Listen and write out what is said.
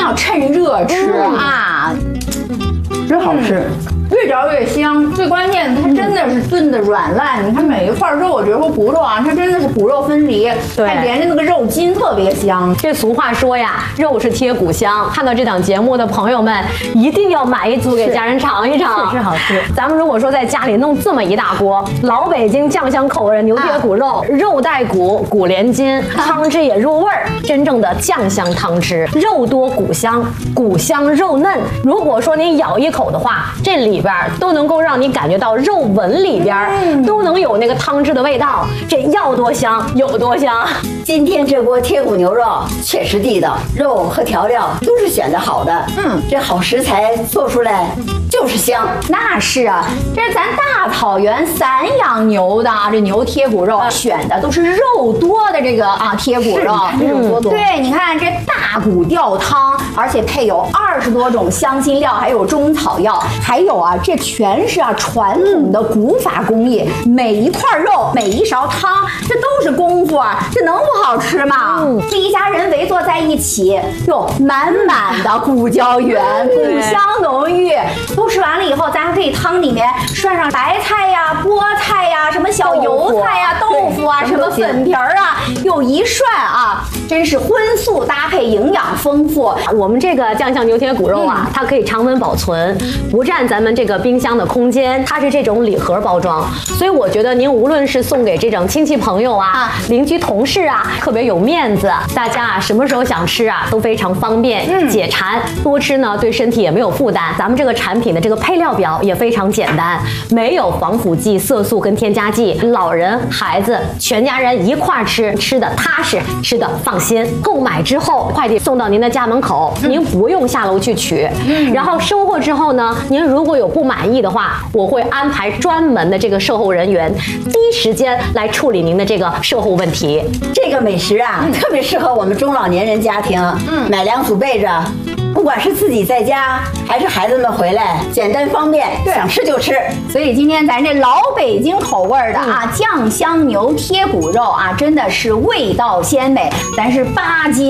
要趁热吃啊， 真好吃。 越嚼越香，最关键它真的是炖的软烂。你看每一块肉，我觉得说骨肉啊，它真的是骨肉分离， 对， 还连着那个肉筋特别香。 这俗话说呀，肉是贴骨香。看到这档节目的朋友们，一定要买一组给家人尝一尝， 是好吃。 咱们如果说在家里弄这么一大锅老北京酱香口味的牛贴骨肉，肉带骨，骨连筋，汤汁也入味儿，真正的酱香汤汁，肉多骨香，骨香肉嫩。如果说你咬一口的话，这里边都能够让你感觉到肉纹里边都能有那个汤汁的味道，这要多香有多香。 今天这锅贴骨牛肉确实地道，肉和调料都是选的好的。这好食材做出来就是香。 那是啊，这是咱大草原散养牛的啊，这牛贴骨肉选的都是肉多的这个啊贴骨肉， 肉多。 对，你看这大骨吊汤，而且配有20多种香辛料，还有中草药，还有啊，这全是啊传统的古法工艺，每一块肉，每一勺汤，这都是功夫啊，这能不好吃吗？这一家人围坐在一起，哟，满满的骨胶原，骨香浓郁。都吃完了以后，咱还可以汤里面涮上白菜呀、菠菜呀、什么小油菜呀、豆腐啊、什么粉皮儿啊，又一涮啊，真是荤素搭配，营养丰富。 我们这个酱香牛贴骨肉啊，它可以常温保存，不占咱们这个冰箱的空间，它是这种礼盒包装，所以我觉得您无论是送给这种亲戚朋友啊、邻居同事啊，特别有面子，大家啊什么时候想吃啊都非常方便，解馋，多吃呢对身体也没有负担。咱们这个产品的这个配料表也非常简单，没有防腐剂、色素跟添加剂，老人、孩子全家人一块吃，吃的踏实，吃的放心。购买之后，快递送到您的家门口，您不用下楼去取。然后收货之后呢，您如果有不满意的话，我会安排专门的这个售后人员，第一时间来处理您的这个售后问题。 这个美食啊，特别适合我们中老年人家庭，买2组备着。不管是自己在家，还是孩子们回来，简单方便，想吃就吃。 所以今天咱这老北京口味的啊，酱香牛贴骨肉啊，真的是味道鲜美，咱是8斤。